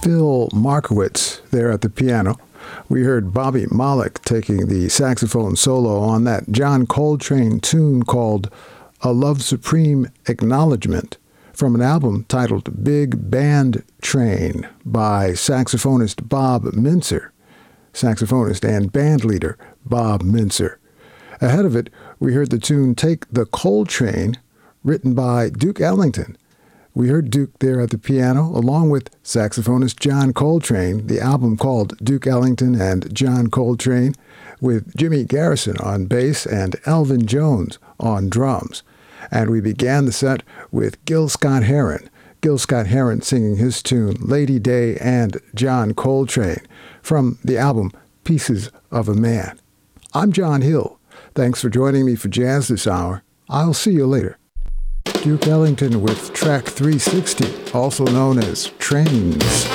Phil Markowitz there at the piano. We heard Bobby Malik taking the saxophone solo on that John Coltrane tune called A Love Supreme Acknowledgement from an album titled Big Band Train by saxophonist Bob Mintzer, saxophonist and bandleader Bob Mintzer. Ahead of it, we heard the tune Take the Coltrane, written by Duke Ellington. We heard Duke there at the piano, along with saxophonist John Coltrane, the album called Duke Ellington and John Coltrane, with Jimmy Garrison on bass and Elvin Jones on drums. And we began the set with Gil Scott-Heron. Gil Scott-Heron singing his tune Lady Day and John Coltrane from the album Pieces of a Man. I'm John Hill. Thanks for joining me for Jazz this hour. I'll see you later. Duke Ellington with track 360, also known as Trains.